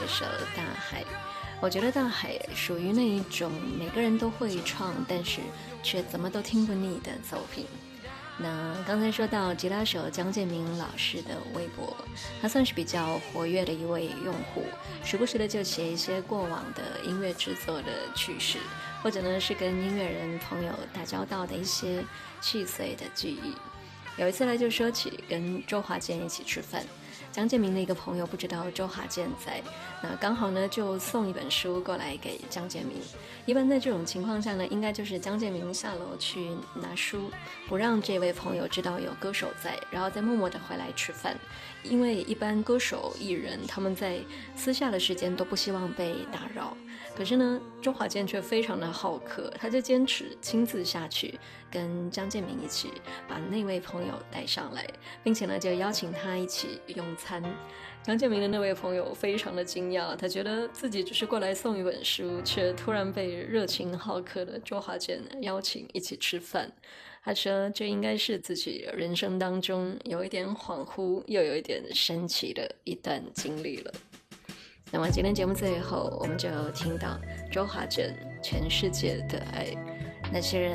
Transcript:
这首《大海》。我觉得《大海》属于那一种每个人都会唱，但是却怎么都听不腻的作品。那刚才说到吉他手江建明老师的微博，他算是比较活跃的一位用户，时不时的就写一些过往的音乐制作的趣事，或者呢是跟音乐人朋友打交道的一些细碎的记忆。有一次呢就说起跟周华健一起吃饭，江建明的一个朋友不知道周华健在，那刚好呢就送一本书过来给江建明。一般在这种情况下呢，应该就是江建明下楼去拿书，不让这位朋友知道有歌手在，然后再默默的回来吃饭。因为一般歌手艺人他们在私下的时间都不希望被打扰，可是呢周华健却非常的好客，他就坚持亲自下去跟江建明一起把那位朋友带上来，并且呢就邀请他一起用餐。江建明的那位朋友非常的惊讶，他觉得自己只是过来送一本书，却突然被热情好客的周华健邀请一起吃饭。他说这应该是自己人生当中有一点恍惚又有一点神奇的一段经历了。那么今天节目最后我们就听到周华健《全世界的爱》，那些人